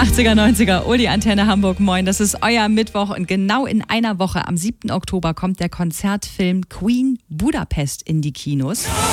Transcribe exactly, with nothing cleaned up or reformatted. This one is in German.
achtziger, neunziger, Uli Antenne Hamburg, moin. Das ist euer Mittwoch und genau in einer Woche, am siebten Oktober, kommt der Konzertfilm Queen Budapest in die Kinos.